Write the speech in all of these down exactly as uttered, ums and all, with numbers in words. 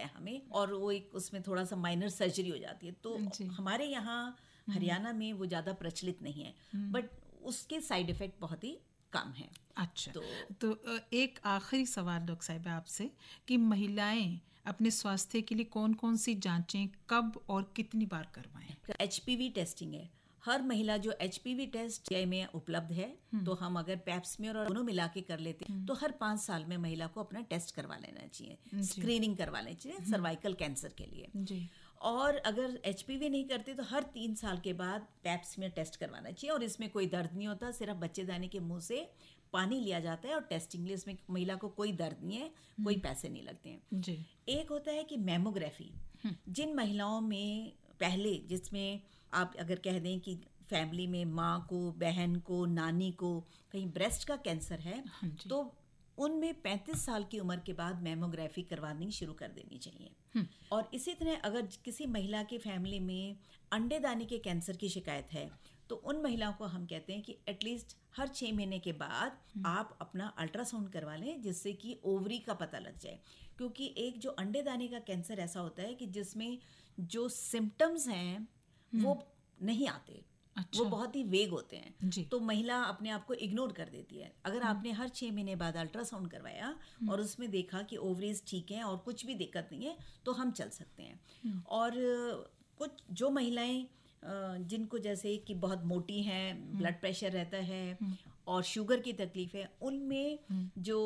है हमें, और वो एक उसमें थोड़ा सा माइनर सर्जरी हो जाती है। तो हमारे यहाँ हरियाणा में वो ज़्यादा प्रचलित नहीं है, बट उसके साइड इफ़ेक्ट बहुत ही कम है। अच्छा, तो, तो एक आखिरी सवाल डॉक्टर साहिबा आपसे कि महिलाएं अपने स्वास्थ्य के लिए कौन कौन सी जांचें कब और कितनी बार करवाएं? एचपीवी टेस्टिंग है, हर महिला जो एचपीवी टेस्ट में उपलब्ध है, तो हम अगर पैप्समियर और दोनों मिला के कर लेते हैं तो हर पाँच साल में महिला को अपना टेस्ट करवा लेना चाहिए, स्क्रीनिंग करवा लेना चाहिए सर्वाइकल कैंसर के लिए जी। और अगर एचपीवी नहीं करते तो हर तीन साल के बाद पैप्समियर टेस्ट करवाना चाहिए, और इसमें कोई दर्द नहीं होता, सिर्फ बच्चेदानी के मुंह से पानी लिया जाता है और टेस्टिंग लिए इसमें महिला को कोई दर्द नहीं है, कोई पैसे नहीं लगते हैं जी। एक होता है कि मैमोग्राफी, जिन महिलाओं में पहले, जिसमें आप अगर कह दें कि फैमिली में माँ को, बहन को, नानी को कहीं ब्रेस्ट का कैंसर है, तो उनमें पैंतीस साल की उम्र के बाद मैमोग्राफी करवानी शुरू कर देनी चाहिए। और इसी तरह अगर किसी महिला के फैमिली में अंडेदानी के कैंसर की शिकायत है, तो उन महिलाओं को हम कहते हैं कि एटलीस्ट हर छः महीने के बाद आप अपना अल्ट्रासाउंड करवा लें, जिससे कि ओवरी का पता लग जाए। क्योंकि एक जो अंडेदानी का कैंसर ऐसा होता है कि जिसमें जो सिम्टम्स हैं वो नहीं आते, अच्छा। वो बहुत ही वेग होते हैं, तो महिला अपने आप को इग्नोर कर देती है। अगर आपने हर छः महीने बाद अल्ट्रासाउंड करवाया और उसमें देखा कि ओवरीज ठीक हैं और कुछ भी दिक्कत नहीं है, तो हम चल सकते हैं। और कुछ जो महिलाएं जिनको जैसे कि बहुत मोटी हैं, ब्लड प्रेशर रहता है और शुगर की तकलीफ है, उनमें जो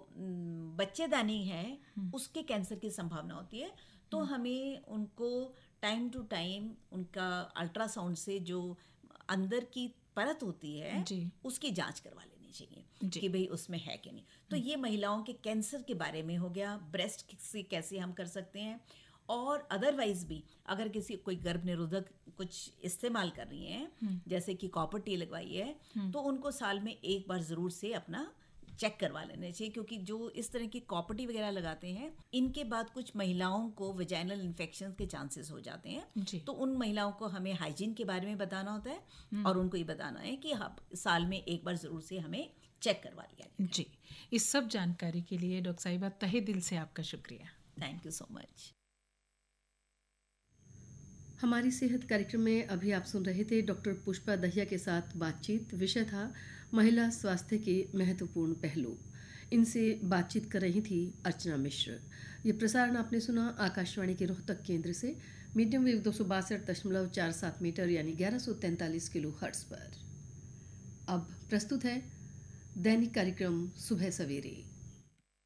बच्चेदानी है उसके कैंसर की संभावना होती है, तो हमें उनको टाइम टू टाइम उनका अल्ट्रासाउंड से जो अंदर की परत होती है उसकी जांच करवा लेनी चाहिए कि भाई उसमें है कि नहीं। तो ये महिलाओं के कैंसर के बारे में हो गया, ब्रेस्ट से कैसे हम कर सकते हैं। और अदरवाइज भी अगर किसी कोई गर्भ निरोधक कुछ इस्तेमाल कर रही हैं, जैसे कि कॉपर टी लगवाई है, तो उनको साल में एक बार जरूर से अपना चेक करवा लेने चाहिए, क्योंकि जो इस तरह की कॉपर टी वगैरह लगाते हैं, इनके बाद कुछ महिलाओं को वेजाइनल इन्फेक्शन के चांसेस हो जाते हैं। तो उन महिलाओं को हमें हाइजीन के बारे में बताना होता है और उनको ये बताना है कि हाँ, साल में एक बार जरूर से हमें चेक करवा लिया जी। इस सब जानकारी के लिए डॉक्टर साहिबा तहे दिल से आपका शुक्रिया। Thank you so much. हमारी सेहत कार्यक्रम में अभी आप सुन रहे थे डॉक्टर पुष्पा दहिया के साथ बातचीत। विषय था महिला स्वास्थ्य के महत्वपूर्ण पहलू। इनसे बातचीत कर रही थी अर्चना मिश्र। ये प्रसारण आपने सुना आकाशवाणी के रोहतक केंद्र से, मीडियम वेव दो सौ बासठ दशमलव चार सात मीटर यानी ग्यारह सौ तैंतालीस किलो हर्ट्ज पर। अब प्रस्तुत है दैनिक कार्यक्रम सुबह सवेरे।